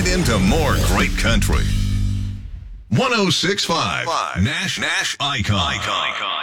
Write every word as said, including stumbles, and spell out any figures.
right into more great country. one oh six point five Nash Nash Icon. Icon.